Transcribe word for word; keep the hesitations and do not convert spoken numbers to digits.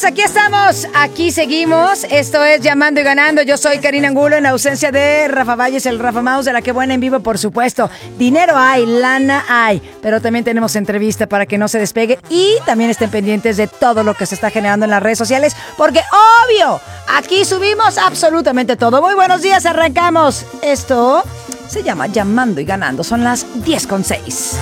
Pues aquí estamos, aquí seguimos. Esto es Llamando y Ganando. Yo soy Karina Angulo en ausencia de Rafa Valles, el Rafa Mouse de La Que Buena en vivo, por supuesto. Dinero hay, lana hay, pero también tenemos entrevista para que no se despegue y también estén pendientes de todo lo que se está generando en las redes sociales, porque obvio, aquí subimos absolutamente todo. Muy buenos días, arrancamos. Esto se llama Llamando y Ganando. Son las diez con seis.